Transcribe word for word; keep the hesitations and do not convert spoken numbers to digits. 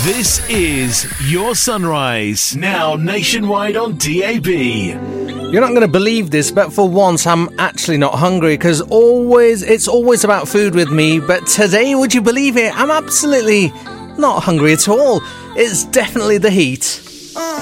This is Your Sunrise, now nationwide on D A B. You're not going to believe this, but for once I'm actually not hungry, because always it's always about food with me. But today, would you believe it, I'm absolutely not hungry at all. It's definitely the heat.